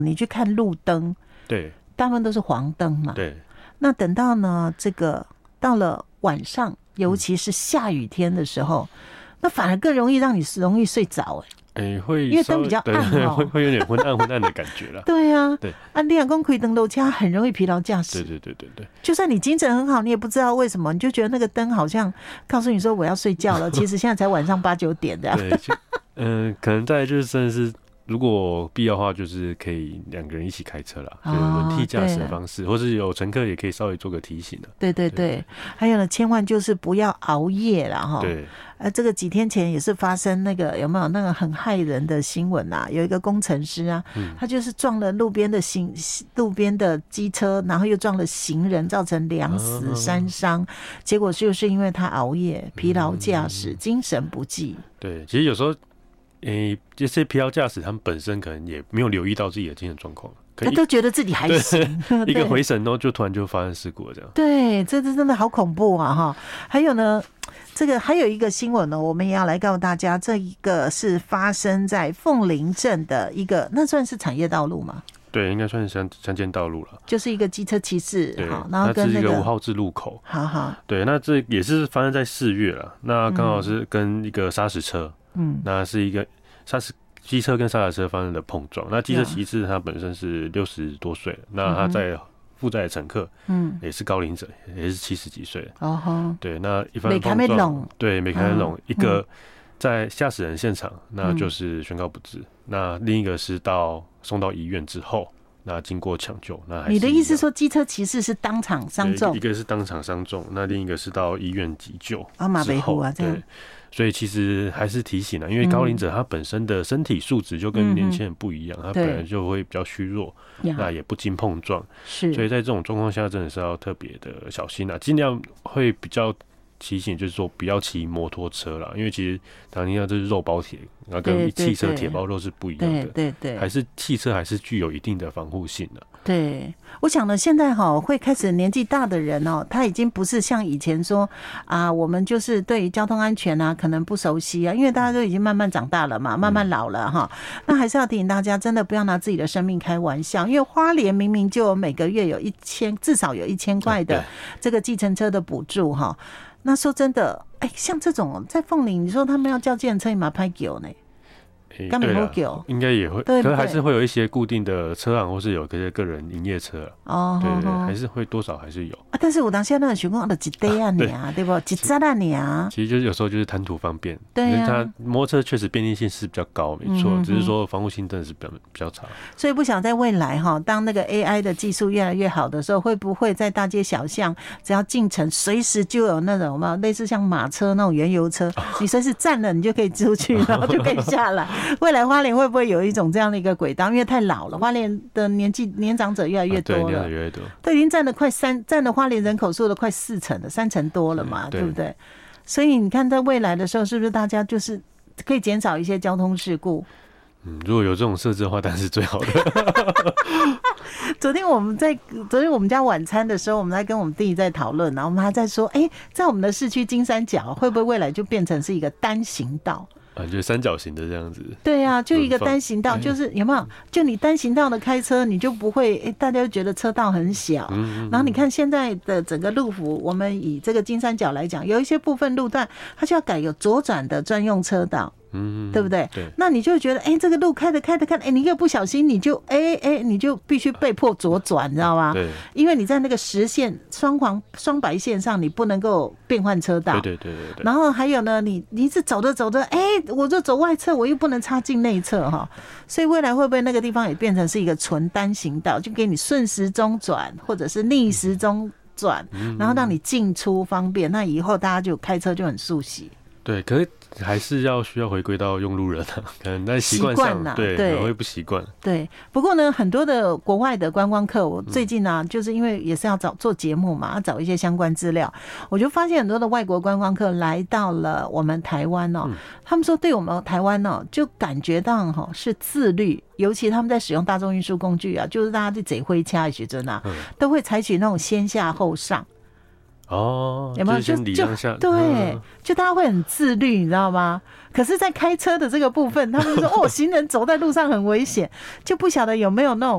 你去看路灯， 对， 大部分都是黄灯嘛。 对。 那等到呢，这个到了晚上，尤其是下雨天的时候，那反而更容易让你容易睡着会因为灯比较暗会有点昏暗的感觉啦。 对啊， 对， 你若说开灯路车很容易疲劳驾驶。 对， 就算你精神很好，你也不知道为什么，你就觉得那个灯好像告诉你说我要睡觉了，其实现在才晚上8、9点这样。 对，可能再来就是真的是。如果必要的话，就是可以2个人一起开车啦，就是轮替驾驶的方式，或是有乘客也可以稍微做个提醒啦。 对，还有呢，千万就是不要熬夜啦哈。 对， 这个几天前也是发生那个有没有那个很害人的新闻啊？有一个工程师啊，他就是撞了路边的机车，然后又撞了行人，造成2死3伤。结果就是因为他熬夜、疲劳驾驶、精神不济。 对，其实有时候。这些疲劳驾驶，他们本身可能也没有留意到自己的精神状况， 他都觉得自己还行， 一个回神，然后就突然就发生事故了，这样。 对，这真的好恐怖啊！哈，还有呢，这个还有一个新闻呢，我们也要来告诉大家，这一个是发生在凤林镇的一个，那算是产业道路吗？ 对，应该算是乡间道路了， 就是一个机车骑士， 好， 然后跟那是一个5号字路口， 好， 对，那这也是发生在4月了，那刚好是跟一个砂石车，那是一个机车跟砂石车发生的碰撞，那机车骑士他本身是60多岁，那他在负载的乘客，也是高龄者，也是70几岁，对，那一番碰撞，对，没看拢，一个在驾驶人现场，那就是宣告不治，那另一个是送到医院之后，那经过抢救，那你的意思说机车骑士是当场伤重， 一个是当场伤重，那另一个是到医院急救马北湖啊，这样。 对，所以其实还是提醒了，因为高龄者他本身的身体素质就跟年轻人不一样，他本来就会比较虚弱，那也不经碰撞，所以在这种状况下真的是要特别的小心尽量会比较提醒，就是说不要骑摩托车啦，因为其实当然这是肉包铁，然后跟汽车铁包肉是不一样的，对，还是汽车还是具有一定的防护性的。 对，我想呢，现在会开始年纪大的人他已经不是像以前说我们就是对于交通安全可能不熟悉因为大家都已经慢慢长大了嘛，慢慢老了那还是要提醒大家，真的不要拿自己的生命开玩笑，因为花莲明明就有每个月有至少有1000块的这个计程车的补助那说真的，像这种在凤林，你说他们要叫计程车，你马拍给呢？ 对啦，应该也会，可是还是会有一些固定的车行，或是有些个人营业车对，还是会多少还是有但是我当下那个情况的一台对不？一扎其实就是有时候就是贪图方便， 对它摩托车确实便利性是比较高，没错，只是说防护性真的是比较差。所以不晓得在未来当那个 AI 的技术越来越好的时候，会不会在大街小巷只要进城，随时就有那种类似像马车那种原油车，你随时站了，你就可以出去，然后就可以下来。未来花莲会不会有一种这样的一个轨道？因为太老了，花莲的年长者越来越多了， 对，越来越多， 都已经占了花莲人口数的快4成了，3成多了嘛，对不对？所以你看，在未来的时候，是不是大家就是可以减少一些交通事故？ 如果有这种设置的话，当然是最好的。 昨天我们家晚餐的时候，我们在跟我们弟在讨论，然后我们还在说，在我们的市区金三角会不会未来就变成是一个单行道？ 就是三角形的这样子。 对啊，就一个单行道，就是有没有？就你单行道的开车，你就不会大家就觉得车道很小。然后你看现在的整个路幅，我们以这个金三角来讲，有一些部分路段，它就要改有左转的专用车道。对不对？ 对， 那你就觉得，这个路开的，你一个不小心，你就你就必须被迫左转，你知道吗？ 对， 因为你在那个实线双白线上，你不能够变换车道。 对。 然后还有呢，你是走着，我就走外侧，我又不能插进内侧所以未来会不会那个地方也变成是一个纯单行道，就给你顺时钟转或者是逆时钟转，然后让你进出方便。那以后大家就开车就很熟悉。 对，可是还是需要回归到用路人可能在习惯上对可能会不习惯。 对，不过呢，很多的国外的观光客，我最近就是因为也是要做节目嘛，要找一些相关资料，我就发现很多的外国观光客来到了我们台湾他们说对我们台湾就感觉到是自律，尤其他们在使用大众运输工具就是大家在坐火车的时候都会采取那种先下后上。有没有就对，就大家会很自律，你知道吗？可是，在开车的这个部分，他们说行人走在路上很危险，就不晓得有没有那种